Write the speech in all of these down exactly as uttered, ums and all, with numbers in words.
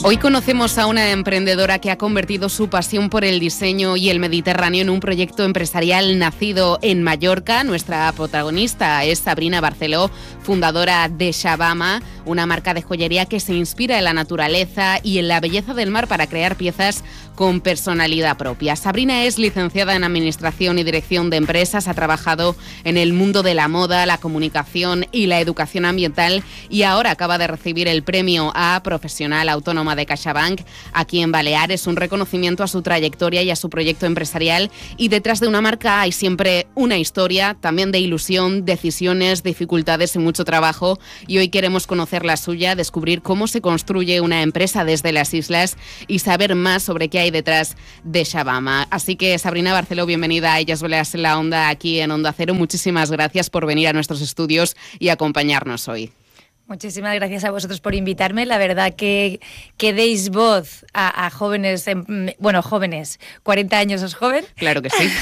Hoy conocemos a una emprendedora que ha convertido su pasión por el diseño y el Mediterráneo en un proyecto empresarial nacido en Mallorca. Nuestra protagonista es Sabrina Barceló, fundadora de Shabama, una marca de joyería que se inspira en la naturaleza y en la belleza del mar para crear piezas con personalidad propia. Sabrina es licenciada en Administración y Dirección de Empresas, ha trabajado en el mundo de la moda, la comunicación y la educación ambiental y ahora acaba de recibir el premio a Profesional Autónoma de CaixaBank aquí en Baleares, un reconocimiento a su trayectoria y a su proyecto empresarial. Y detrás de una marca hay siempre una historia, también de ilusión, decisiones, dificultades y mucho trabajo. Y hoy queremos conocer la suya, descubrir cómo se construye una empresa desde las islas y saber más sobre qué hay detrás de Shabama. Así que, Sabrina Barceló, bienvenida a Ellas Baleares en la Onda, aquí en Onda Cero. Muchísimas gracias por venir a nuestros estudios y acompañarnos hoy. Muchísimas gracias a vosotros por invitarme. La verdad que, que deis voz a, a jóvenes, bueno, jóvenes, cuarenta años es joven. Claro que sí.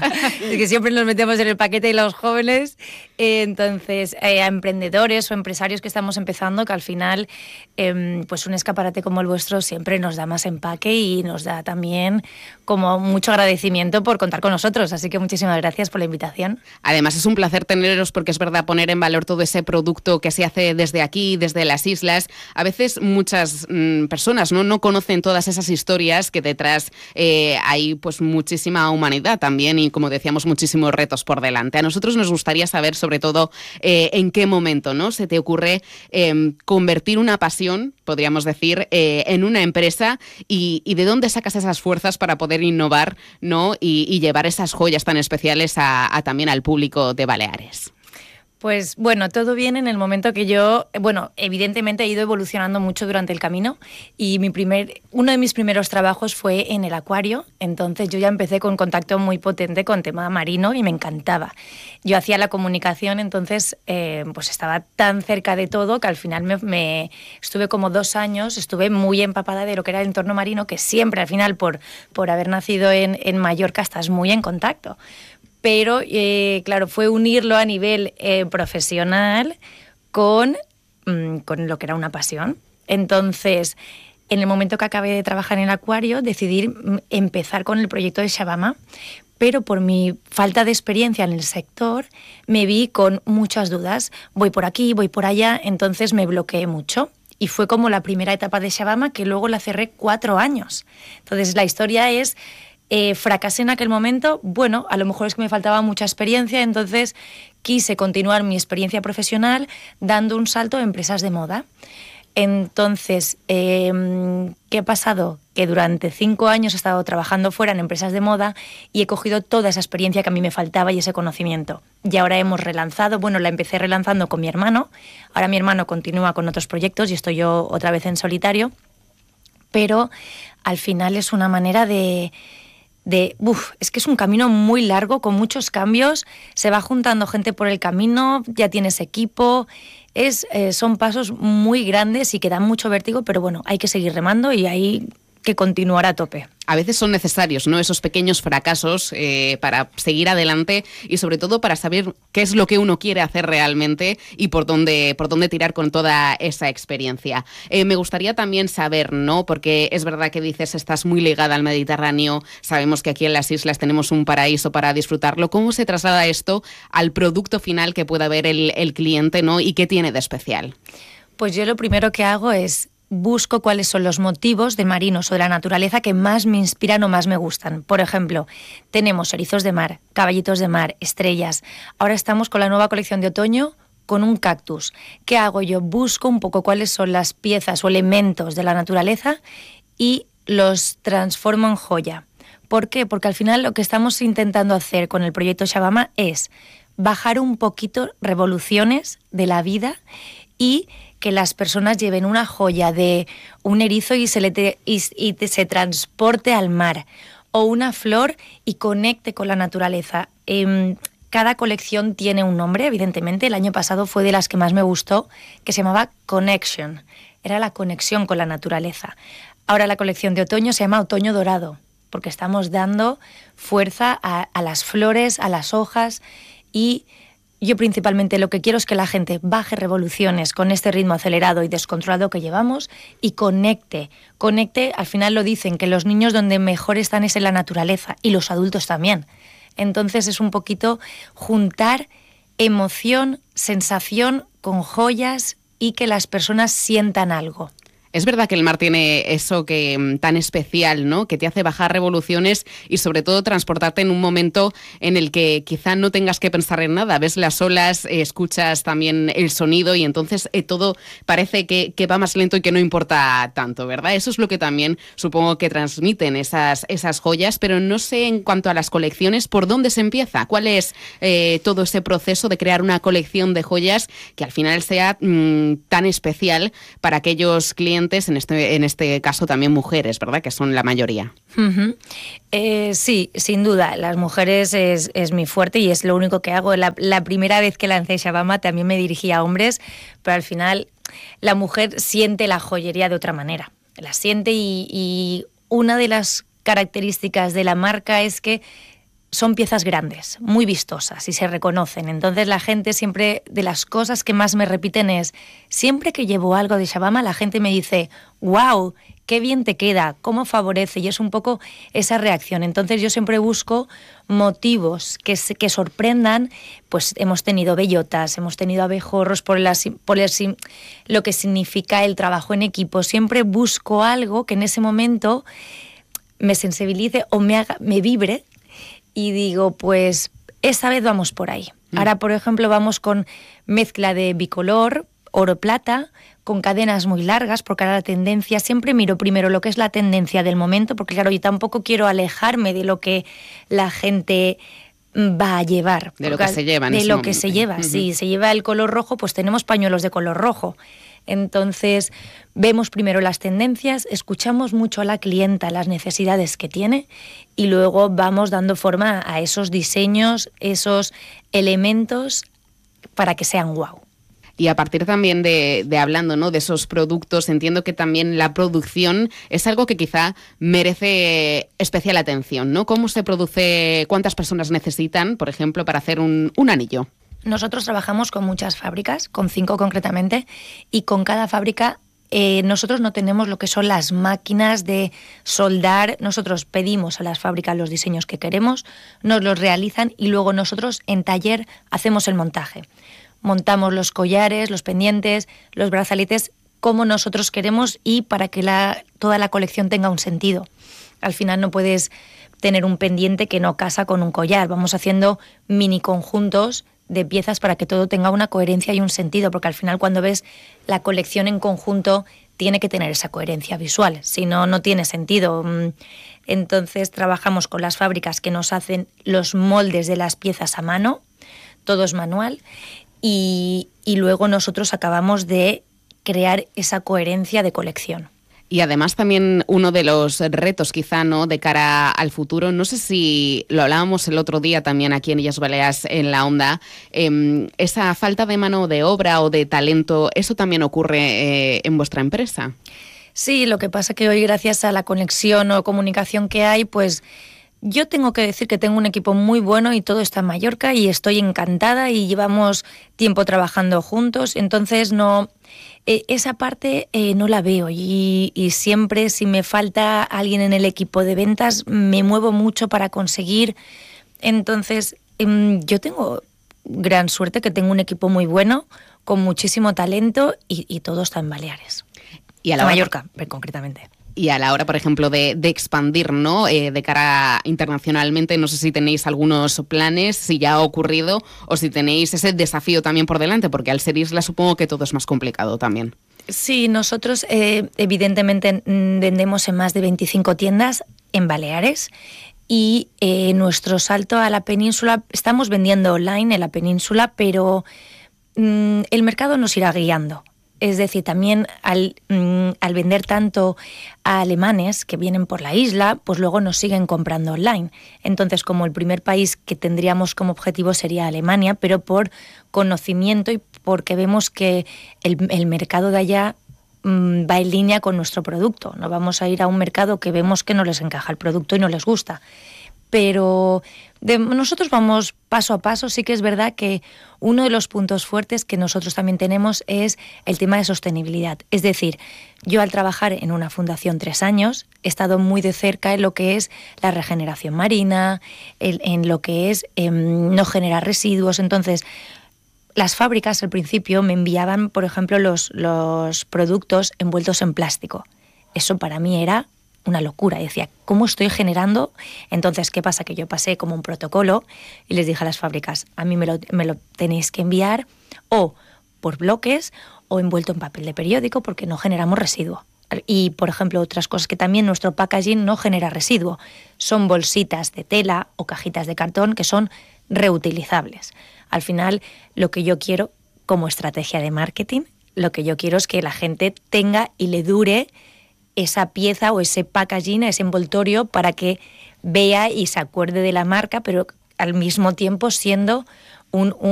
Es que siempre nos metemos en el paquete de los jóvenes. Eh, entonces, eh, a emprendedores o empresarios que estamos empezando, que al final, eh, pues un escaparate como el vuestro siempre nos da más empaque y nos da también como mucho agradecimiento por contar con nosotros. Así que muchísimas gracias por la invitación. Además, es un placer teneros porque es verdad poner en valor todo ese producto que se hace desde aquí, desde las islas. A veces muchas mmm, personas ¿no? no conocen todas esas historias que detrás eh, hay pues muchísima humanidad también y, como decíamos, muchísimos retos por delante. A nosotros nos gustaría saber sobre todo eh, en qué momento ¿no? se te ocurre eh, convertir una pasión, podríamos decir, eh, en una empresa y, y de dónde sacas esas fuerzas para poder innovar ¿no? y, y llevar esas joyas tan especiales a, a también al público de Baleares. Pues bueno, todo viene en el momento que yo, bueno, evidentemente he ido evolucionando mucho durante el camino y mi primer, uno de mis primeros trabajos fue en el acuario, entonces yo ya empecé con contacto muy potente con tema marino y me encantaba. Yo hacía la comunicación, entonces eh, pues estaba tan cerca de todo que al final me, me estuve como dos años, estuve muy empapada de lo que era el entorno marino, que siempre al final por, por haber nacido en, en Mallorca estás muy en contacto. Pero, eh, claro, fue unirlo a nivel eh, profesional con, mmm, con lo que era una pasión. Entonces, en el momento que acabé de trabajar en el acuario, decidí empezar con el proyecto de Shabama, pero por mi falta de experiencia en el sector, me vi con muchas dudas. Voy por aquí, voy por allá, entonces me bloqueé mucho. Y fue como la primera etapa de Shabama, que luego la cerré cuatro años. Entonces, la historia es... Eh, fracasé en aquel momento, bueno, a lo mejor es que me faltaba mucha experiencia, entonces quise continuar mi experiencia profesional dando un salto a empresas de moda. Entonces, eh, ¿qué ha pasado? Que durante cinco años he estado trabajando fuera en empresas de moda y he cogido toda esa experiencia que a mí me faltaba y ese conocimiento. Y ahora hemos relanzado, bueno, la empecé relanzando con mi hermano, ahora mi hermano continúa con otros proyectos y estoy yo otra vez en solitario, pero al final es una manera de... De, uf, es que es un camino muy largo, con muchos cambios, se va juntando gente por el camino, ya tienes equipo, es, eh, son pasos muy grandes y que dan mucho vértigo, pero bueno, hay que seguir remando y hay que continuar a tope. A veces son necesarios, ¿no? Esos pequeños fracasos eh, para seguir adelante y sobre todo para saber qué es lo que uno quiere hacer realmente y por dónde, por dónde tirar con toda esa experiencia. Eh, me gustaría también saber, ¿no? Porque es verdad que dices, estás muy ligada al Mediterráneo, sabemos que aquí en las islas tenemos un paraíso para disfrutarlo. ¿Cómo se traslada esto al producto final que pueda ver el, el cliente, ¿no? ¿Y qué tiene de especial? Pues yo lo primero que hago es busco cuáles son los motivos de marinos o de la naturaleza que más me inspiran o más me gustan. Por ejemplo, tenemos erizos de mar, caballitos de mar, estrellas. Ahora estamos con la nueva colección de otoño con un cactus. ¿Qué hago yo? Busco un poco cuáles son las piezas o elementos de la naturaleza y los transformo en joya. ¿Por qué? Porque al final lo que estamos intentando hacer con el proyecto Shabama es bajar un poquito revoluciones de la vida y que las personas lleven una joya de un erizo y se, le te, y, y te, se transporte al mar, o una flor y conecte con la naturaleza. Eh, cada colección tiene un nombre, evidentemente. El año pasado fue de las que más me gustó, que se llamaba Connection. Era la conexión con la naturaleza. Ahora la colección de otoño se llama Otoño Dorado, porque estamos dando fuerza a, a las flores, a las hojas y yo principalmente lo que quiero es que la gente baje revoluciones con este ritmo acelerado y descontrolado que llevamos y conecte. Conecte, al final lo dicen, que los niños donde mejor están es en la naturaleza y los adultos también. Entonces es un poquito juntar emoción, sensación con joyas y que las personas sientan algo. Es verdad que el mar tiene eso que tan especial, ¿no? Que te hace bajar revoluciones y sobre todo transportarte en un momento en el que quizá no tengas que pensar en nada. Ves las olas, eh, escuchas también el sonido y entonces eh, todo parece que, que va más lento y que no importa tanto, ¿verdad? Eso es lo que también supongo que transmiten esas, esas joyas, pero no sé en cuanto a las colecciones, ¿por dónde se empieza? ¿Cuál es eh, todo ese proceso de crear una colección de joyas que al final sea mmm, tan especial para aquellos clientes, en este, en este caso también mujeres, ¿verdad? Que son la mayoría. Uh-huh. Eh, sí, sin duda, las mujeres es, es mi fuerte y es lo único que hago. La, la primera vez que lancé Shabama también me dirigí a hombres, pero al final la mujer siente la joyería de otra manera. La siente y, y una de las características de la marca es que son piezas grandes, muy vistosas y se reconocen. Entonces la gente siempre, de las cosas que más me repiten es, siempre que llevo algo de Shabama, la gente me dice, wow, qué bien te queda, cómo favorece, y es un poco esa reacción. Entonces yo siempre busco motivos que, que sorprendan. Pues hemos tenido bellotas, hemos tenido abejorros por, la, por el, lo que significa el trabajo en equipo. Siempre busco algo que en ese momento me sensibilice o me, haga, me vibre, y digo, pues esta vez vamos por ahí. Mm. Ahora, por ejemplo, vamos con mezcla de bicolor, oro-plata, con cadenas muy largas, porque ahora la tendencia, siempre miro primero lo que es la tendencia del momento, porque claro, yo tampoco quiero alejarme de lo que la gente va a llevar. De lo que se lleva en De ese lo momento. que se lleva, uh-huh. Si se lleva el color rojo, pues tenemos pañuelos de color rojo. Entonces, vemos primero las tendencias, escuchamos mucho a la clienta, las necesidades que tiene, y luego vamos dando forma a esos diseños, esos elementos para que sean guau. Y a partir también de, de hablando, ¿no?, de esos productos, entiendo que también la producción es algo que quizá merece especial atención, ¿no? ¿Cómo se produce? ¿Cuántas personas necesitan, por ejemplo, para hacer un, un anillo? Nosotros trabajamos con muchas fábricas, con cinco concretamente, y con cada fábrica eh, nosotros no tenemos lo que son las máquinas de soldar. Nosotros pedimos a las fábricas los diseños que queremos, nos los realizan y luego nosotros en taller hacemos el montaje. Montamos los collares, los pendientes, los brazaletes como nosotros queremos y para que la, toda la colección tenga un sentido. Al final no puedes tener un pendiente que no casa con un collar. Vamos haciendo mini conjuntos de piezas para que todo tenga una coherencia y un sentido, porque al final cuando ves la colección en conjunto tiene que tener esa coherencia visual, si no, no tiene sentido. Entonces trabajamos con las fábricas que nos hacen los moldes de las piezas a mano, todo es manual, y, y luego nosotros acabamos de crear esa coherencia de colección. Y además también uno de los retos quizá, ¿no?, de cara al futuro, no sé si lo hablábamos el otro día también aquí en Illes Balears en la Onda, eh, esa falta de mano de obra o de talento, ¿eso también ocurre eh, en vuestra empresa? Sí, lo que pasa que hoy gracias a la conexión o comunicación que hay, pues yo tengo que decir que tengo un equipo muy bueno y todo está en Mallorca y estoy encantada y llevamos tiempo trabajando juntos, entonces no... Eh, esa parte eh, no la veo y, y siempre si me falta alguien en el equipo de ventas me muevo mucho para conseguir. Entonces eh, yo tengo gran suerte que tengo un equipo muy bueno, con muchísimo talento y, y todo está en Baleares. Y a la en hora, Mallorca, concretamente. Y a la hora, por ejemplo, de, de expandir, ¿no?, eh, de cara internacionalmente, no sé si tenéis algunos planes, si ya ha ocurrido, o si tenéis ese desafío también por delante, porque al ser isla supongo que todo es más complicado también. Sí, nosotros eh, evidentemente vendemos en más de veinticinco tiendas en Baleares y eh, nuestro salto a la península, estamos vendiendo online en la península, pero mm, el mercado nos irá guiando. Es decir, también al, mm, al vender tanto a alemanes que vienen por la isla, pues luego nos siguen comprando online. Entonces, como el primer país que tendríamos como objetivo sería Alemania, pero por conocimiento y porque vemos que el, el mercado de allá mmm, va en línea con nuestro producto. No vamos a ir a un mercado que vemos que no les encaja el producto y no les gusta. pero de, nosotros vamos paso a paso. Sí que es verdad que uno de los puntos fuertes que nosotros también tenemos es el tema de sostenibilidad. Es decir, yo al trabajar en una fundación tres años he estado muy de cerca en lo que es la regeneración marina, en, en lo que es eh, no generar residuos. Entonces, las fábricas al principio me enviaban, por ejemplo, los, los productos envueltos en plástico. Eso para mí era una locura. Y decía, ¿cómo estoy generando? Entonces, ¿qué pasa? Que yo pasé como un protocolo y les dije a las fábricas, a mí me lo, me lo tenéis que enviar o por bloques o envuelto en papel de periódico porque no generamos residuo. Y, por ejemplo, otras cosas que también nuestro packaging no genera residuo. Son bolsitas de tela o cajitas de cartón que son reutilizables. Al final, lo que yo quiero como estrategia de marketing, lo que yo quiero es que la gente tenga y le dure esa pieza o ese packaging, ese envoltorio, para que vea y se acuerde de la marca, pero al mismo tiempo siendo un, un